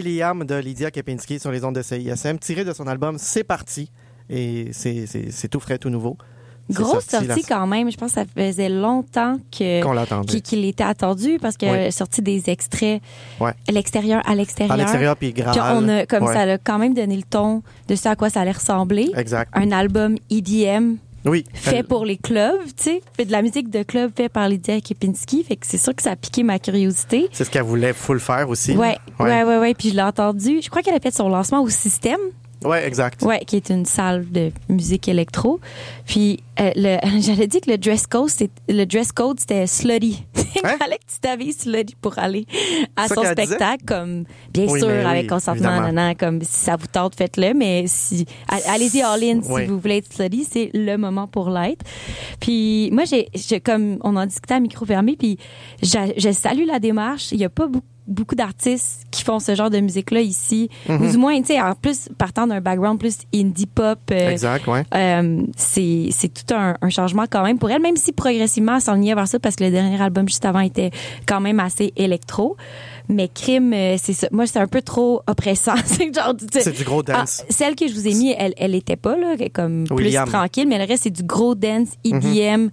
William de Lydia Kepinski sur les ondes de CISM, tiré de son album C'est parti. Et c'est tout frais, tout nouveau. Grosse sortie quand même. Je pense que ça faisait longtemps qu'on l'attendait. Qu'il était attendu parce qu'il a sorti des extraits à l'extérieur. À l'extérieur, puis Graal. Puis on a, comme ça a quand même donné le ton de ce à quoi ça allait ressembler. Exact. Un album EDM. Oui. Fait pour les clubs, tu sais. Fait de la musique de club fait par Lydia Kepinski. Fait que c'est sûr que ça a piqué ma curiosité. C'est ce qu'elle voulait full faire aussi. Ouais. Puis je l'ai entendu. Je crois qu'elle a fait son lancement au Système. Ouais, exact. Ouais, qui est une salle de musique électro. Puis j'allais dire que le dress code c'était slutty. Il fallait que tu t'habilles slutty pour aller à son spectacle, comme bien sûr avec consentement, comme si ça vous tente, faites-le, mais si allez-y all-in si vous voulez être slutty, c'est le moment pour l'être. Puis moi j'ai comme on en discutait à micro fermé, puis je salue la démarche. Il y a pas beaucoup d'artistes qui font ce genre de musique-là ici. Ou du moins, tu sais, en plus, partant d'un background plus indie pop. Exact, ouais. C'est tout un changement quand même pour elle, même si progressivement, elle s'enlignait vers ça parce que le dernier album juste avant était quand même assez électro. Mais Crime, c'est ça. Moi, c'est un peu trop oppressant. C'est du gros dance. Celle que je vous ai mis, elle était pas, là, comme William. Plus tranquille, mais le reste, c'est du gros dance, EDM.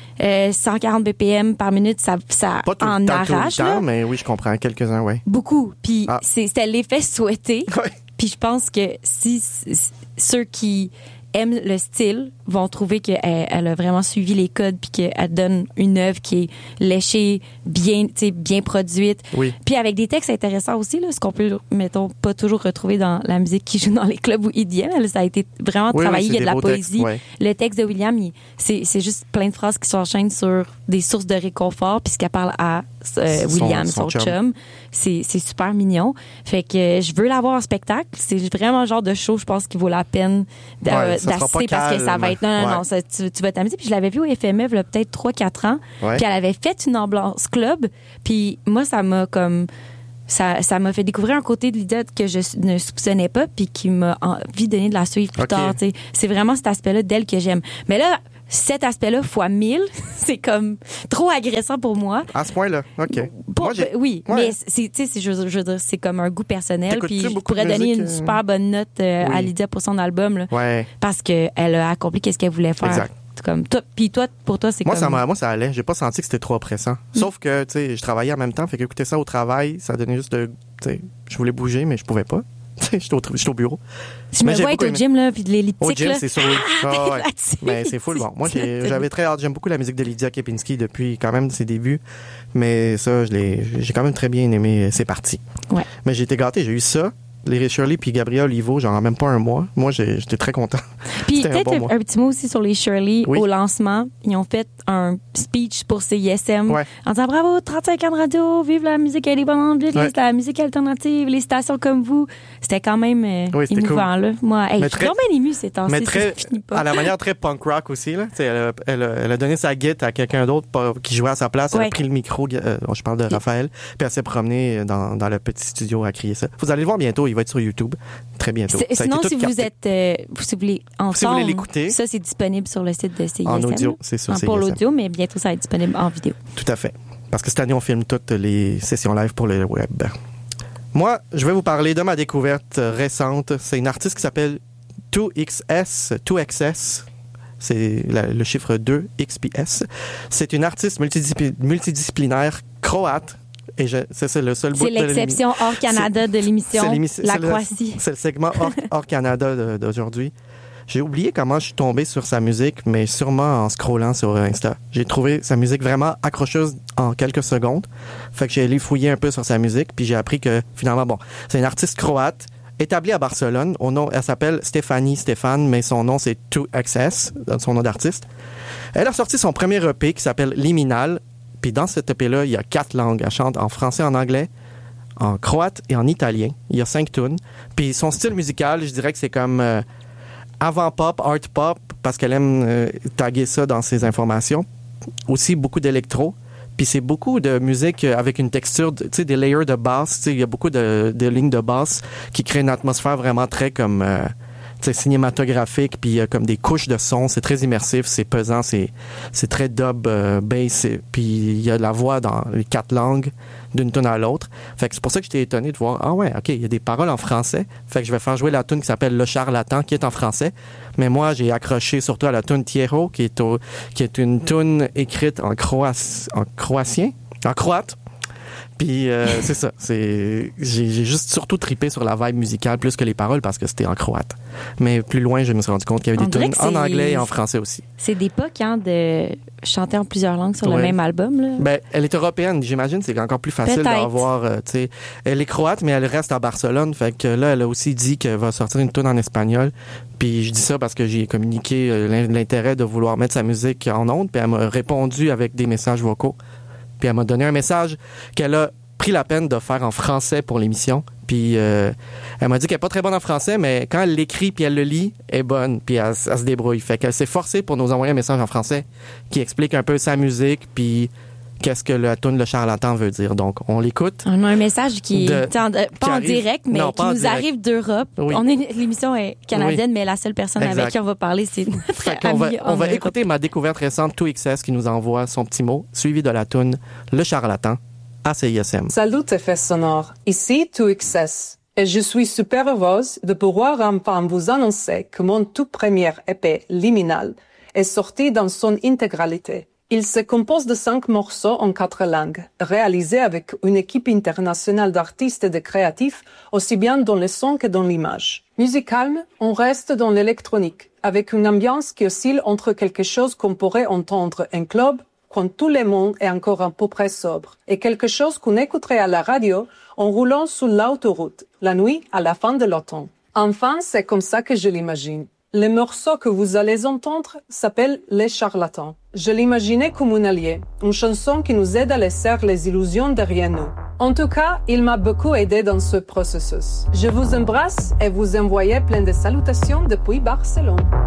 140 BPM par minute, ça pas tout en arrache. Tout le temps, mais oui, je comprends. Quelques-uns, oui. Beaucoup. Puis c'était l'effet souhaité. Ouais. Puis je pense que si ceux qui aiment le style vont trouver qu'elle a vraiment suivi les codes puis qu'elle donne une œuvre qui est léchée, bien produite. Oui. Puis avec des textes intéressants aussi, là, ce qu'on peut, mettons, pas toujours retrouver dans la musique qui joue dans les clubs ou EDM. Ça a été vraiment travaillé. Il y a de la poésie. Textes, Le texte de William, c'est juste plein de phrases qui s'enchaînent sur des sources de réconfort puis ce qu'elle parle à William, son chum. C'est super mignon. Fait que je veux l'avoir en spectacle. C'est vraiment le genre de show, je pense, qui vaut la peine d'assister parce que ça va être... Non, tu vas t'amuser. Puis je l'avais vu au FMF, là, peut-être 3-4 ans. Ouais. Puis elle avait fait une ambiance club. Puis moi, ça m'a comme... Ça m'a fait découvrir un côté de l'idée que je ne soupçonnais pas puis qui m'a envie de donner de la suivre plus tard. T'sais. C'est vraiment cet aspect-là d'elle que j'aime. Mais là, cet aspect-là fois 1000, c'est comme trop agressant pour moi. À ce point-là, OK. Oui, mais je veux dire, c'est comme un goût personnel. Puis je pourrais donner une super bonne note à Lydia pour son album. Là, parce qu'elle a accompli ce qu'elle voulait faire. Exact. Comme toi, puis toi, pour toi, c'est moi, comme... Moi, ça allait. J'ai pas senti que c'était trop oppressant. Sauf que, tu sais, je travaillais en même temps. Fait qu'écouter ça au travail, ça donnait juste de... Tu sais, je voulais bouger, mais je pouvais pas. J'étais au bureau. Je me vois être au gym, là, puis de l'elliptique. Au gym, là. c'est sûr. Mais c'est full bon. Moi, j'avais très hâte. J'aime beaucoup la musique de Lydia Kepinski depuis quand même ses débuts. Mais ça, j'ai quand même très bien aimé. C'est parti. Ouais. Mais j'ai été gâté. J'ai eu ça. Les Shirley puis Gabriel Olivo, genre même pas un mois. Moi, j'étais très content. Puis peut-être un petit mot aussi sur les Shirley. Au lancement, ils ont fait un speech pour CISM en disant bravo, 35 ans de radio, vive la musique indépendante, vive la musique alternative, les stations comme vous. C'était quand même émouvant. Cool. Là. Moi, je suis vraiment émue ces temps-ci. Mais très, à la manière très punk rock aussi. Là. Elle a donné sa guitare à quelqu'un d'autre qui jouait à sa place. Elle a pris le micro, je parle de Raphaël, puis elle s'est promenée dans le petit studio à crier ça. Vous allez le voir bientôt. Il va être sur YouTube très bientôt. Sinon, si vous êtes, si vous voulez entendre, si vous voulez l'écouter, ça c'est disponible sur le site de CISM. En audio, c'est sûr. Pour l'audio, mais bientôt ça va être disponible en vidéo. Tout à fait. Parce que cette année, on filme toutes les sessions live pour le web. Moi, je vais vous parler de ma découverte récente. C'est une artiste qui s'appelle 2XS. C'est le chiffre 2, XPS. C'est une artiste multidisciplinaire croate. Et c'est le seul bout de l'exception hors Canada de l'émission La Croatie. C'est le segment hors Canada d'aujourd'hui. J'ai oublié comment je suis tombé sur sa musique, mais sûrement en scrollant sur Insta. J'ai trouvé sa musique vraiment accrocheuse en quelques secondes. Fait que j'ai allé fouiller un peu sur sa musique, puis j'ai appris que finalement, c'est une artiste croate établie à Barcelone. Elle s'appelle Stéphanie Stéphane, mais son nom c'est 2XS, son nom d'artiste. Elle a sorti son premier EP qui s'appelle Liminal. Puis dans cet EP-là, il y a 4 langues. Elle chante en français, en anglais, en croate et en italien. Il y a 5 tunes. Puis son style musical, je dirais que c'est comme avant-pop, art pop, parce qu'elle aime taguer ça dans ses informations. Aussi beaucoup d'électro. Puis c'est beaucoup de musique avec une texture, tu sais, des layers de basse. Tu sais, il y a beaucoup de lignes de basse qui créent une atmosphère vraiment très comme... cinématographique, puis comme des couches de son, c'est très immersif, c'est pesant, c'est très dub, bass, puis il y a de la voix dans les 4 langues d'une tune à l'autre. Fait que c'est pour ça que j'étais étonné de voir, ah ouais, OK, il y a des paroles en français. Fait que je vais faire jouer la tune qui s'appelle Le Charlatan, qui est en français. Mais moi, j'ai accroché surtout à la tune Tierro, qui est une tune écrite en croate. Puis c'est ça, j'ai juste surtout trippé sur la vibe musicale plus que les paroles parce que c'était en croate. Mais plus loin, je me suis rendu compte qu'il y avait des tunes en anglais et en français aussi. C'est d'époque de chanter en plusieurs langues sur le même album. Là. Ben, elle est européenne, j'imagine, c'est encore plus facile d'avoir. Elle est croate, mais elle reste à Barcelone. Fait que là, elle a aussi dit qu'elle va sortir une tune en espagnol. Puis je dis ça parce que j'ai communiqué l'intérêt de vouloir mettre sa musique en ondes. Puis elle m'a répondu avec des messages vocaux. Puis elle m'a donné un message qu'elle a pris la peine de faire en français pour l'émission. Puis elle m'a dit qu'elle n'est pas très bonne en français, mais quand elle l'écrit puis elle le lit, elle est bonne, puis elle se débrouille. Fait qu'elle s'est forcée pour nous envoyer un message en français qui explique un peu sa musique, puis qu'est-ce que la tune Le Charlatan veut dire. Donc, on l'écoute. On a un message qui est pas en direct, mais qui nous arrive d'Europe. Oui. L'émission est canadienne, mais la seule personne avec qui on va parler, c'est notre ami. On va écouter ma découverte récente, 2XS, qui nous envoie son petit mot, suivi de la tune Le Charlatan à CISM. Salut effets sonores, ici 2XS. Et je suis super heureuse de pouvoir enfin vous annoncer que mon tout premier EP, Liminal, est sorti dans son intégralité. Il se compose de 5 morceaux en 4 langues, réalisés avec une équipe internationale d'artistes et de créatifs, aussi bien dans le son que dans l'image. Musicalement, on reste dans l'électronique, avec une ambiance qui oscille entre quelque chose qu'on pourrait entendre en club, quand tout le monde est encore à peu près sobre, et quelque chose qu'on écouterait à la radio en roulant sur l'autoroute, la nuit à la fin de l'automne. Enfin, c'est comme ça que je l'imagine. Le morceau que vous allez entendre s'appelle Les Charlatans. Je l'imaginais comme un allié, une chanson qui nous aide à laisser les illusions derrière nous. En tout cas, il m'a beaucoup aidé dans ce processus. Je vous embrasse et vous envoie plein de salutations depuis Barcelone.